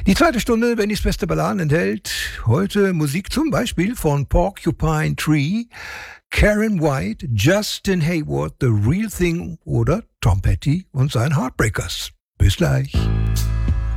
Die zweite Stunde, Bennys beste Balladen, enthält heute Musik zum Beispiel von Porcupine Tree, Karen White, Justin Hayward, The Real Thing oder Tom Petty und seinen Heartbreakers. Bis gleich.